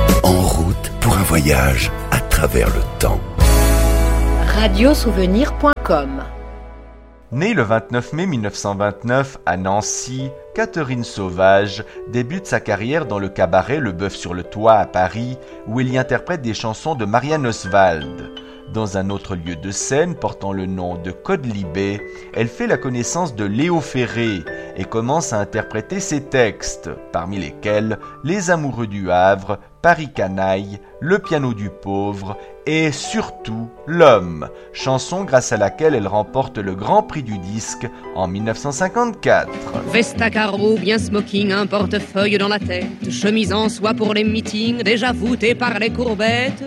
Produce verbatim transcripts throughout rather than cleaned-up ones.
En route pour un voyage à travers le temps. radiosouvenir point com. Née le vingt-neuf mai mille neuf cent vingt-neuf à Nancy, Catherine Sauvage débute sa carrière dans le cabaret Le Bœuf sur le Toit à Paris, où elle y interprète des chansons de Marianne Oswald. Dans un autre lieu de scène portant le nom de Codlibet, elle fait la connaissance de Léo Ferré et commence à interpréter ses textes, parmi lesquels Les Amoureux du Havre, Paris Canaille, Le Piano du Pauvre et surtout L'Homme, chanson grâce à laquelle elle remporte le Grand Prix du disque en mille neuf cent cinquante-quatre. Veste à carreaux, bien smoking, un portefeuille dans la tête, chemise en soie pour les meetings, déjà voûtée par les courbettes.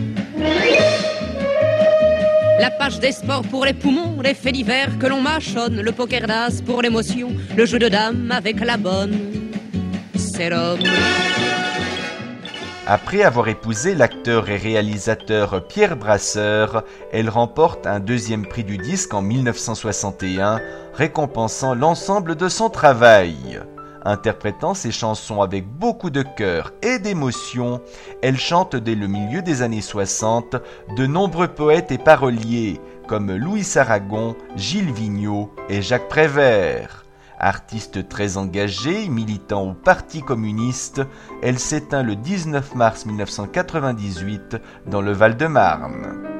La page des sports pour les poumons, les faits divers que l'on mâchonne, le poker d'as pour l'émotion, le jeu de dames avec la bonne. C'est l'homme. Après avoir épousé l'acteur et réalisateur Pierre Brasseur, elle remporte un deuxième prix du disque en mille neuf cent soixante et un, récompensant l'ensemble de son travail. Interprétant ses chansons avec beaucoup de cœur et d'émotion, elle chante dès le milieu des années soixante de nombreux poètes et paroliers comme Louis Aragon, Gilles Vigneault et Jacques Prévert. Artiste très engagée, militant au Parti communiste, elle s'éteint le dix-neuf mars mille neuf cent quatre-vingt-dix-huit dans le Val-de-Marne.